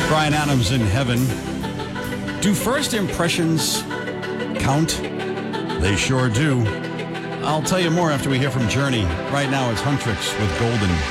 Bryan Adams in Heaven. Do first impressions count? They sure do. I'll tell you more after we hear from Journey. Right now it's Huntrix with Golden.